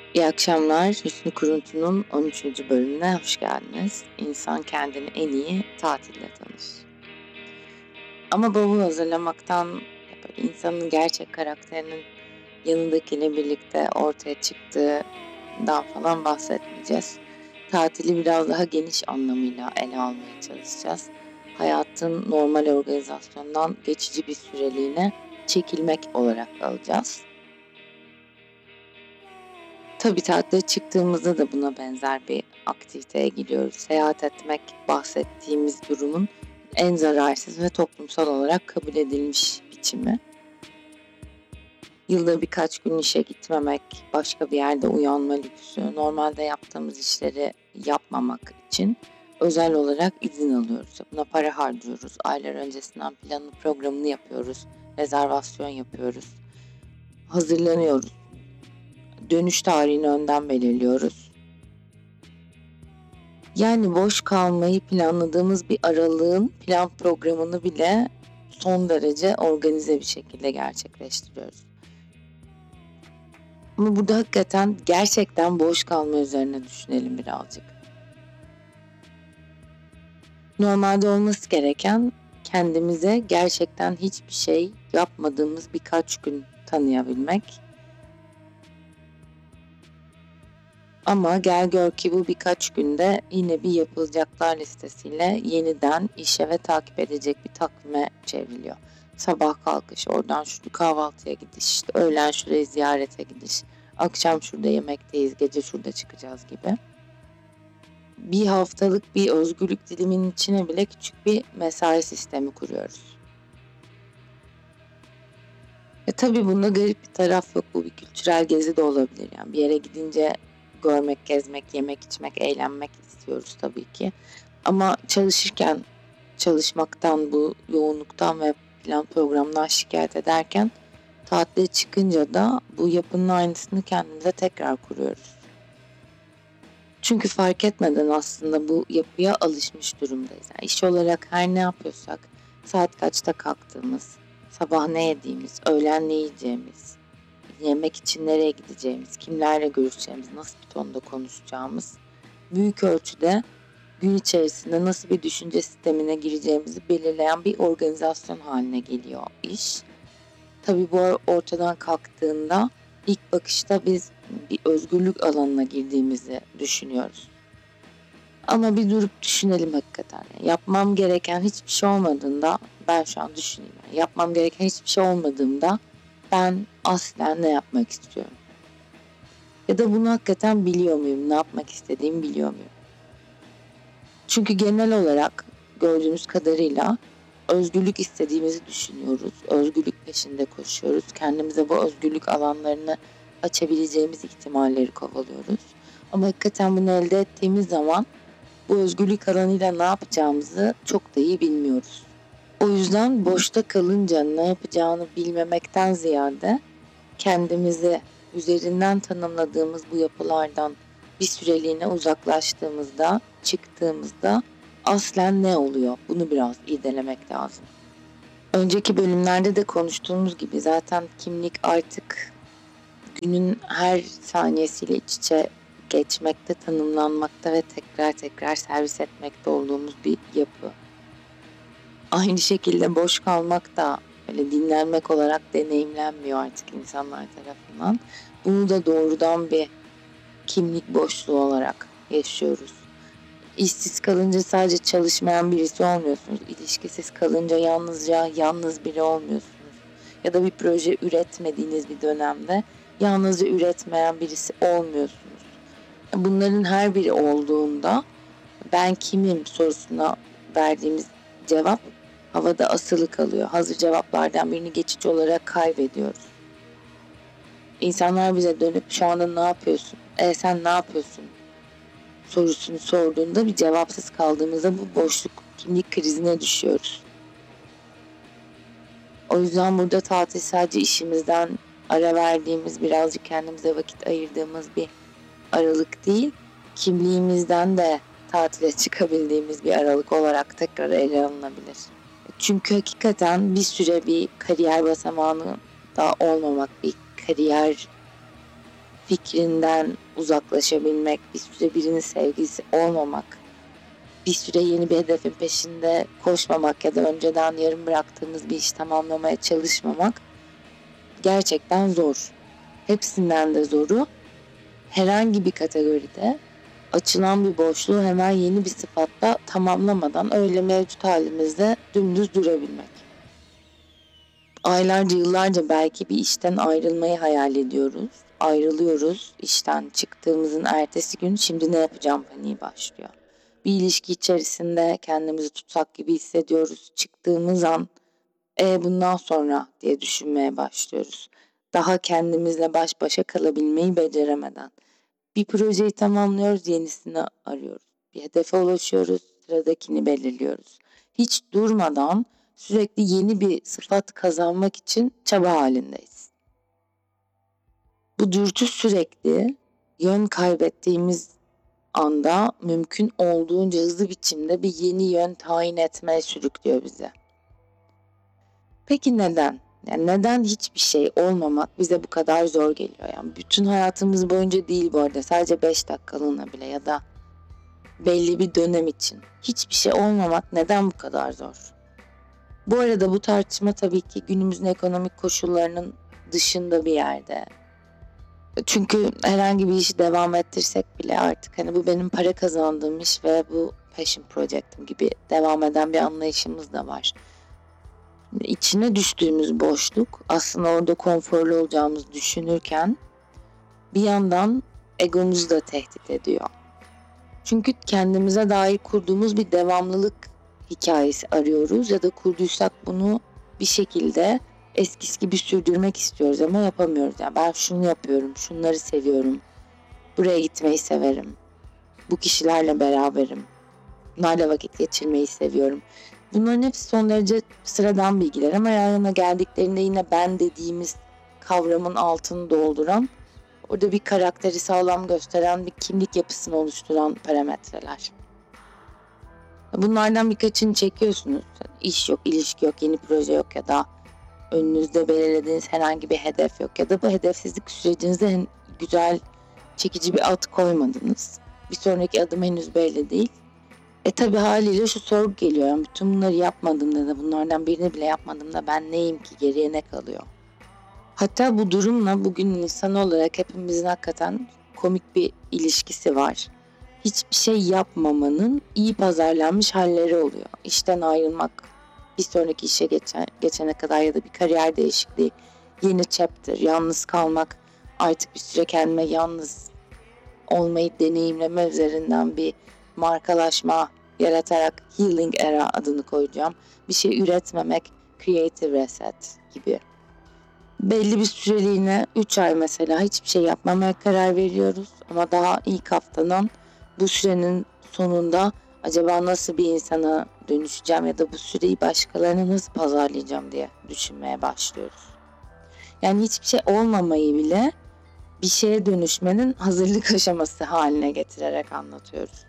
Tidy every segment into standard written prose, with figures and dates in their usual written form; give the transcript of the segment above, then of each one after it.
İyi akşamlar. Hüsnü Kuruntu'nun 13. bölümüne hoş geldiniz. İnsan kendini en iyi tatille tanır. Ama bavul hazırlamaktan, böyle insanın gerçek karakterinin yanındakiyle birlikte ortaya çıktığından falan bahsetmeyeceğiz. Tatili biraz daha geniş anlamıyla ele almaya çalışacağız. Hayatın normal organizasyondan geçici bir süreliğine çekilmek olarak alacağız. Tabii tatile çıktığımızda da buna benzer bir aktiviteye gidiyoruz. Seyahat etmek bahsettiğimiz durumun en zararsız ve toplumsal olarak kabul edilmiş biçimi. Yılda birkaç gün işe gitmemek, başka bir yerde uyanma lüksü, normalde yaptığımız işleri yapmamak için özel olarak izin alıyoruz. Buna para harcıyoruz. Aylar öncesinden planını programını yapıyoruz. Rezervasyon yapıyoruz. Hazırlanıyoruz. Dönüş tarihini önden belirliyoruz. Yani boş kalmayı planladığımız bir aralığın plan programını bile son derece organize bir şekilde gerçekleştiriyoruz. Ama burada hakikaten gerçekten boş kalma üzerine düşünelim birazcık. Normalde olması gereken kendimize gerçekten hiçbir şey yapmadığımız birkaç gün tanıyabilmek. Ama gel gör ki bu birkaç günde yine bir yapılacaklar listesiyle yeniden işe ve takip edecek bir takvime çevriliyor. Sabah kalkış, oradan şu kahvaltıya gidiş, işte öğlen şuraya ziyarete gidiş, akşam şurada yemekteyiz, gece şurada çıkacağız gibi. Bir haftalık bir özgürlük diliminin içine bile küçük bir mesai sistemi kuruyoruz. Tabii bunda garip bir taraf yok. Bu bir kültürel gezi de olabilir. Yani bir yere gidince görmek, gezmek, yemek, içmek, eğlenmek istiyoruz tabii ki. Ama çalışırken çalışmaktan, bu yoğunluktan ve plan programdan şikayet ederken tatile çıkınca da bu yapının aynısını kendimize tekrar kuruyoruz. Çünkü fark etmeden aslında bu yapıya alışmış durumdayız. Yani iş olarak her ne yapıyorsak, saat kaçta kalktığımız, sabah ne yediğimiz, öğlen ne yiyeceğimiz, yemek için nereye gideceğimiz, kimlerle görüşeceğimiz, nasıl bir tonda konuşacağımız büyük ölçüde gün içerisinde nasıl bir düşünce sistemine gireceğimizi belirleyen bir organizasyon haline geliyor iş. Tabii bu ortadan kalktığında ilk bakışta biz bir özgürlük alanına girdiğimizi düşünüyoruz. Ama bir durup düşünelim hakikaten. Yani yapmam gereken hiçbir şey olmadığında ben şu an düşüneyim. Yani yapmam gereken hiçbir şey olmadığında ben aslen ne yapmak istiyorum? Ya da bunu hakikaten biliyor muyum? Ne yapmak istediğimi biliyor muyum? Çünkü genel olarak gördüğümüz kadarıyla özgürlük istediğimizi düşünüyoruz. Özgürlük peşinde koşuyoruz. Kendimize bu özgürlük alanlarını açabileceğimiz ihtimalleri kovalıyoruz. Ama hakikaten bunu elde ettiğimiz zaman bu özgürlük alanıyla ne yapacağımızı çok da iyi bilmiyoruz. O yüzden boşta kalınca ne yapacağını bilmemekten ziyade kendimizi üzerinden tanımladığımız bu yapılardan bir süreliğine uzaklaştığımızda, çıktığımızda aslen ne oluyor? Bunu biraz irdelemek lazım. Önceki bölümlerde de konuştuğumuz gibi zaten kimlik artık günün her saniyesiyle iç içe geçmekte, tanımlanmakta ve tekrar tekrar servis etmekte olduğumuz bir yapı. Aynı şekilde boş kalmak da öyle dinlenmek olarak deneyimlenmiyor artık insanlar tarafından. Bunu da doğrudan bir kimlik boşluğu olarak yaşıyoruz. İşsiz kalınca sadece çalışmayan birisi olmuyorsunuz. İlişkisiz kalınca yalnızca yalnız biri olmuyorsunuz. Ya da bir proje üretmediğiniz bir dönemde yalnızca üretmeyen birisi olmuyorsunuz. Bunların her biri olduğunda ben kimim sorusuna verdiğimiz cevap havada asılı kalıyor. Hazır cevaplardan birini geçici olarak kaybediyoruz. İnsanlar bize dönüp şu anda ne yapıyorsun? Sen ne yapıyorsun? Sorusunu sorduğunda bir cevapsız kaldığımızda bu boşluk, kimlik krizine düşüyoruz. O yüzden burada tatil sadece işimizden ara verdiğimiz, birazcık kendimize vakit ayırdığımız bir aralık değil, kimliğimizden de tatile çıkabildiğimiz bir aralık olarak tekrar ele alınabilir. Çünkü hakikaten bir süre bir kariyer basamağını da olmamak, bir kariyer fikrinden uzaklaşabilmek, bir süre birinin sevgilisi olmamak, bir süre yeni bir hedefin peşinde koşmamak ya da önceden yarım bıraktığımız bir işi tamamlamaya çalışmamak gerçekten zor. Hepsinden de zoru herhangi bir kategoride açılan bir boşluğu hemen yeni bir sıfatla tamamlamadan öyle mevcut halimizde dümdüz durabilmek. Aylarca, yıllarca belki bir işten ayrılmayı hayal ediyoruz. Ayrılıyoruz. İşten çıktığımızın ertesi gün şimdi ne yapacağım paniği başlıyor. Bir ilişki içerisinde kendimizi tutsak gibi hissediyoruz. Çıktığımız an bundan sonra diye düşünmeye başlıyoruz. Daha kendimizle baş başa kalabilmeyi beceremeden. Bir projeyi tamamlıyoruz, yenisini arıyoruz. Bir hedefe ulaşıyoruz, sıradakini belirliyoruz. Hiç durmadan sürekli yeni bir sıfat kazanmak için çaba halindeyiz. Bu dürtü sürekli yön kaybettiğimiz anda mümkün olduğunca hızlı biçimde bir yeni yön tayin etmeye sürüklüyor bizi. Peki neden? Yani neden hiçbir şey olmamak bize bu kadar zor geliyor? Yani bütün hayatımız boyunca değil bu arada. Sadece 5 dakikalığına bile ya da belli bir dönem için. Hiçbir şey olmamak neden bu kadar zor? Bu arada bu tartışma tabii ki günümüzün ekonomik koşullarının dışında bir yerde. Çünkü herhangi bir işi devam ettirsek bile artık hani bu benim para kazandığım iş ve bu passion project'im gibi devam eden bir anlayışımız da var. İçine düştüğümüz boşluk aslında orada konforlu olacağımızı düşünürken bir yandan egomuzu da tehdit ediyor. Çünkü kendimize dair kurduğumuz bir devamlılık hikayesi arıyoruz ya da kurduysak bunu bir şekilde eskisi gibi sürdürmek istiyoruz ama yapamıyoruz. Yani ben şunu yapıyorum, şunları seviyorum, buraya gitmeyi severim, bu kişilerle beraberim, bunlarla vakit geçirmeyi seviyorum. Bunların hepsi son derece sıradan bilgiler ama yan yana geldiklerinde yine ben dediğimiz kavramın altını dolduran, orada bir karakteri sağlam gösteren, bir kimlik yapısını oluşturan parametreler. Bunlardan birkaçını çekiyorsunuz. İş yok, ilişki yok, yeni proje yok ya da önünüzde belirlediğiniz herhangi bir hedef yok ya da bu hedefsizlik sürecinizde güzel, çekici bir at koymadınız. Bir sonraki adım henüz belli değil. Tabii haliyle şu sorgu geliyor. Yani bütün bunları yapmadığımda da bunlardan birini bile yapmadığımda ben neyim ki, geriye ne kalıyor? Hatta bu durumla bugün insan olarak hepimizin hakikaten komik bir ilişkisi var. Hiçbir şey yapmamanın iyi pazarlanmış halleri oluyor. İşten ayrılmak, bir sonraki işe geçene kadar ya da bir kariyer değişikliği, yeni chapter, yalnız kalmak, artık bir süre kendime yalnız olmayı deneyimleme üzerinden bir markalaşma yaratarak Healing Era adını koyacağım. Bir şey üretmemek, Creative Reset gibi. Belli bir süreliğine 3 ay mesela hiçbir şey yapmamaya karar veriyoruz. Ama daha ilk haftadan bu sürenin sonunda acaba nasıl bir insana dönüşeceğim ya da bu süreyi başkalarına nasıl pazarlayacağım diye düşünmeye başlıyoruz. Yani hiçbir şey olmamayı bile bir şeye dönüşmenin hazırlık aşaması haline getirerek anlatıyoruz.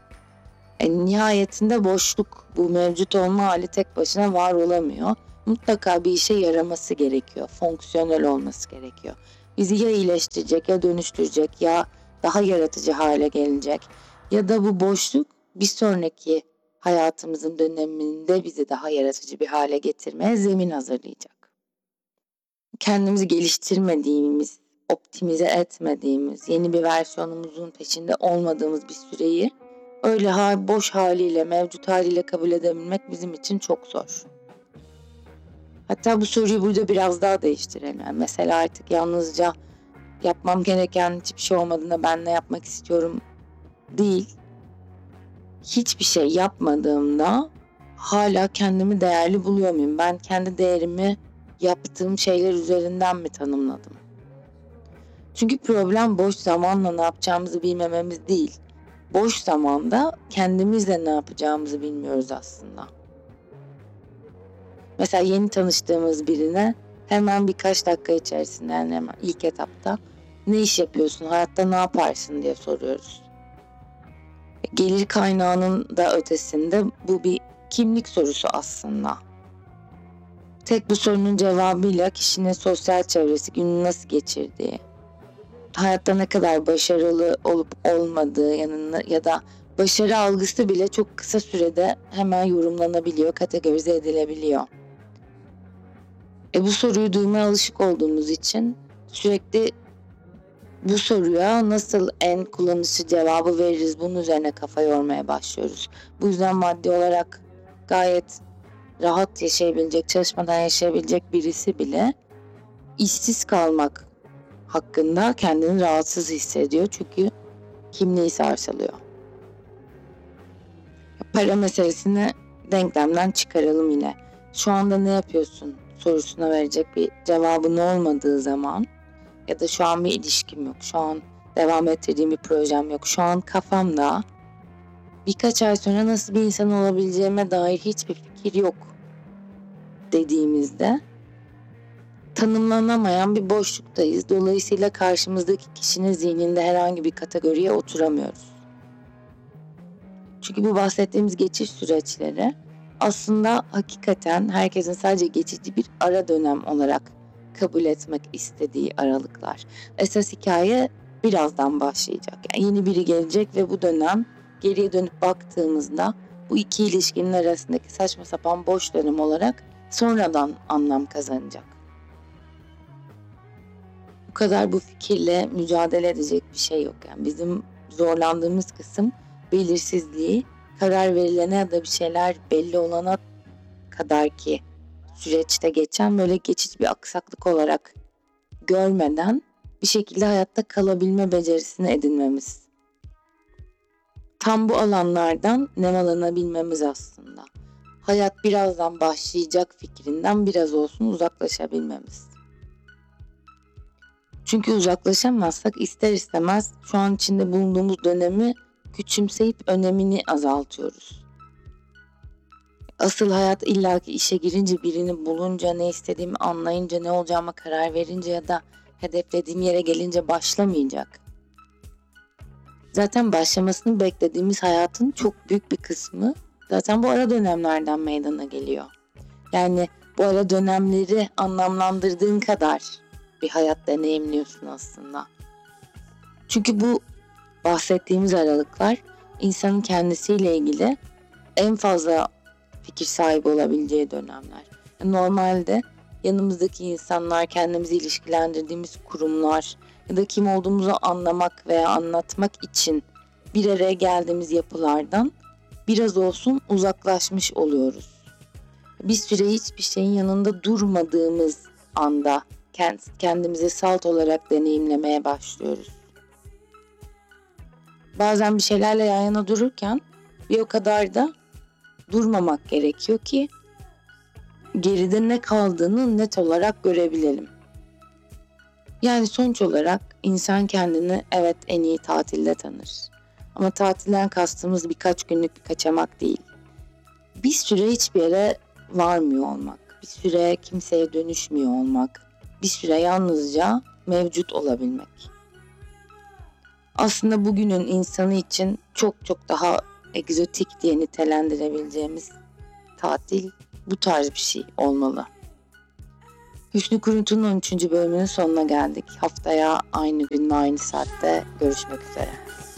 Nihayetinde boşluk, bu mevcut olma hali tek başına var olamıyor. Mutlaka bir işe yaraması gerekiyor, fonksiyonel olması gerekiyor. Bizi ya iyileştirecek ya dönüştürecek ya daha yaratıcı hale gelecek. Ya da bu boşluk bir sonraki hayatımızın döneminde bizi daha yaratıcı bir hale getirmeye zemin hazırlayacak. Kendimizi geliştirmediğimiz, optimize etmediğimiz, yeni bir versiyonumuzun peşinde olmadığımız bir süreyi öyle boş haliyle, mevcut haliyle kabul edebilmek bizim için çok zor. Hatta bu soruyu burada biraz daha değiştirelim. Yani mesela artık yalnızca yapmam gereken hiçbir şey olmadığında ben ne yapmak istiyorum değil. Hiçbir şey yapmadığımda hala kendimi değerli buluyor muyum? Ben kendi değerimi yaptığım şeyler üzerinden mi tanımladım? Çünkü problem boş zamanla ne yapacağımızı bilmememiz değil. Boş zamanda kendimizle ne yapacağımızı bilmiyoruz aslında. Mesela yeni tanıştığımız birine hemen birkaç dakika içerisinde, yani hemen ilk etapta ne iş yapıyorsun, hayatta ne yaparsın diye soruyoruz. Gelir kaynağının da ötesinde bu bir kimlik sorusu aslında. Tek bu sorunun cevabıyla kişinin sosyal çevresi, gününü nasıl geçirdiği, hayatta ne kadar başarılı olup olmadığı ya da başarı algısı bile çok kısa sürede hemen yorumlanabiliyor, kategorize edilebiliyor. Bu soruyu duymaya alışık olduğumuz için sürekli bu soruya nasıl en kullanışlı cevabı veririz, bunun üzerine kafa yormaya başlıyoruz. Bu yüzden maddi olarak gayet rahat yaşayabilecek, çalışmadan yaşayabilecek birisi bile işsiz kalmak hakkında kendini rahatsız hissediyor. Çünkü kimliği sarsılıyor. Para meselesini denklemden çıkaralım yine. Şu anda ne yapıyorsun sorusuna verecek bir cevabın olmadığı zaman ya da şu an bir ilişkim yok, şu an devam ettirdiğim bir projem yok, şu an kafamda birkaç ay sonra nasıl bir insan olabileceğime dair hiçbir fikir yok dediğimizde tanımlanamayan bir boşluktayız. Dolayısıyla karşımızdaki kişinin zihninde herhangi bir kategoriye oturamıyoruz. Çünkü bu bahsettiğimiz geçiş süreçleri aslında hakikaten herkesin sadece geçici bir ara dönem olarak kabul etmek istediği aralıklar. Esas hikaye birazdan başlayacak. Yani yeni biri gelecek ve bu dönem geriye dönüp baktığımızda bu iki ilişkinin arasındaki saçma sapan boş dönem olarak sonradan anlam kazanacak. Bu kadar bu fikirle mücadele edecek bir şey yok. Yani bizim zorlandığımız kısım belirsizliği, karar verilene ya da bir şeyler belli olana kadar ki süreçte geçen böyle geçici bir aksaklık olarak görmeden bir şekilde hayatta kalabilme becerisini edinmemiz. Tam bu alanlardan nemalanabilmemiz aslında. Hayat birazdan başlayacak fikrinden biraz olsun uzaklaşabilmemiz. Çünkü uzaklaşamazsak ister istemez şu an içinde bulunduğumuz dönemi küçümseyip önemini azaltıyoruz. Asıl hayat illaki işe girince, birini bulunca, ne istediğimi anlayınca, ne olacağıma karar verince ya da hedeflediğim yere gelince başlamayacak. Zaten başlamasını beklediğimiz hayatın çok büyük bir kısmı zaten bu ara dönemlerden meydana geliyor. Yani bu ara dönemleri anlamlandırdığın kadar bir hayat deneyimliyorsun aslında. Çünkü bu bahsettiğimiz aralıklar insanın kendisiyle ilgili en fazla fikir sahibi olabileceği dönemler. Normalde yanımızdaki insanlar, kendimizi ilişkilendirdiğimiz kurumlar ya da kim olduğumuzu anlamak veya anlatmak için bir araya geldiğimiz yapılardan biraz olsun uzaklaşmış oluyoruz. Bir süre hiçbir şeyin yanında durmadığımız anda kendimizi salt olarak deneyimlemeye başlıyoruz. Bazen bir şeylerle yan yana dururken bir o kadar da durmamak gerekiyor ki geride ne kaldığını net olarak görebilelim. Yani sonuç olarak insan kendini evet en iyi tatilde tanır. Ama tatilden kastımız birkaç günlük bir kaçamak değil. Bir süre hiçbir yere varmıyor olmak, bir süre kimseye dönüşmüyor olmak, bir süre yalnızca mevcut olabilmek. Aslında bugünün insanı için çok çok daha egzotik diye nitelendirebileceğimiz tatil bu tarz bir şey olmalı. Hüsnü Kuruntu'nun 13. bölümünün sonuna geldik. Haftaya aynı gün ve aynı saatte görüşmek üzere.